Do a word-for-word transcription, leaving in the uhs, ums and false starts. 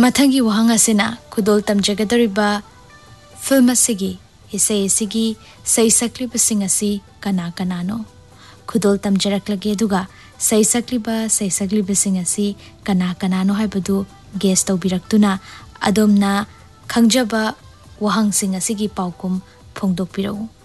मथंगी वहांग असिना खुदोल तमजगदरिबा फिल्म असिगी इसे इसिगी सैसक्लिबसिंग असि कना कनानो खुदोल तमजरक्लगे दुगा सैसक्लिबा सैसक्लिबसिंग असि कना कनानो हाइबदु गेस तौबिरक्तुना अदोमना खंजबा वहांग सिंग असिगी पाउकुम फोंदोकपिरौ।